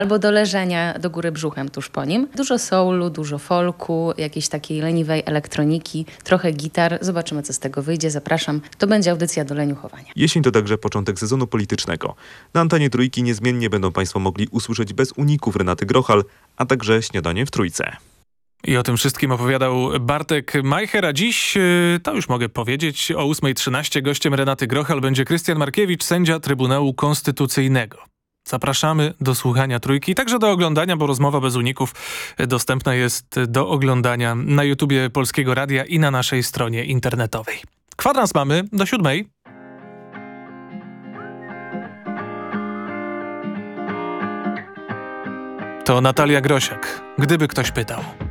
albo do leżenia do góry brzuchem tuż po nim. Dużo soulu, dużo folku, jakiejś takiej leniwej elektroniki, trochę gitar. Zobaczymy, co z tego wyjdzie. Zapraszam. To będzie audycja do leniuchowania. Jesień to także początek sezonu politycznego. Na antenie Trójki niezmiennie będą Państwo mogli usłyszeć bez uników Renaty Grochal, a także Śniadanie w Trójce. I o tym wszystkim opowiadał Bartek Majcher, a dziś, to już mogę powiedzieć, o 8:13 gościem Renaty Grochal będzie Krystian Markiewicz, sędzia Trybunału Konstytucyjnego. Zapraszamy do słuchania Trójki, także do oglądania, bo rozmowa bez uników dostępna jest do oglądania na YouTubie Polskiego Radia i na naszej stronie internetowej. Kwadrans mamy do 7:00. To Natalia Grosiak, gdyby ktoś pytał.